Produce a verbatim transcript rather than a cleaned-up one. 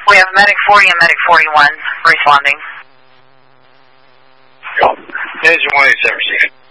We have Medic forty and Medic forty-one responding. Engine one eighty-seven.